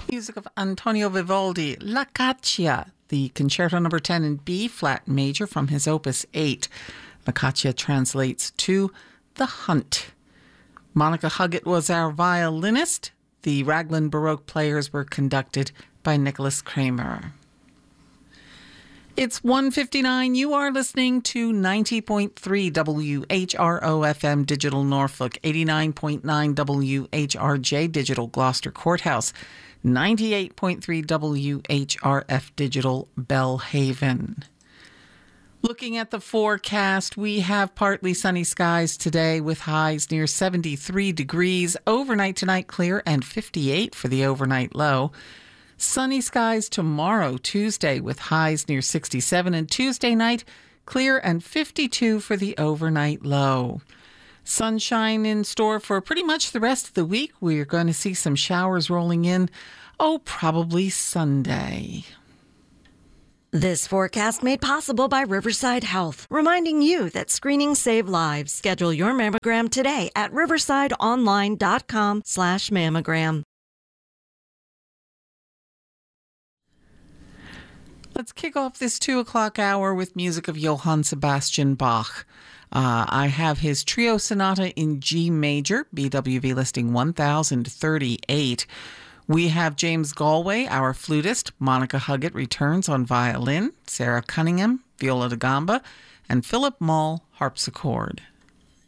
Music of Antonio Vivaldi, La Caccia, the Concerto No. 10 in B-flat major from his Opus 8. La Caccia translates to The Hunt. Monica Huggett was our violinist. The Raglan Baroque players were conducted by Nicholas Kramer. It's 1:59. You are listening to 90.3 WHRO-FM Digital Norfolk, 89.9 WHRJ Digital Gloucester Courthouse, 98.3 WHRF Digital Bellhaven. Looking at the forecast, we have partly sunny skies today with highs near 73 degrees. Overnight tonight, clear and 58 for the overnight low. Sunny skies tomorrow, Tuesday, with highs near 67, and Tuesday night, clear and 52 for the overnight low. Sunshine in store for pretty much the rest of the week. We're going to see some showers rolling in, probably Sunday. This forecast made possible by Riverside Health, reminding you that screenings save lives. Schedule your mammogram today at riversideonline.com/mammogram. Let's kick off this 2 o'clock hour with music of Johann Sebastian Bach. I have his Trio Sonata in G major, BWV listing 1038. We have James Galway, our flutist. Monica Huggett returns on violin. Sarah Cunningham, viola da gamba. And Philip Mall, harpsichord.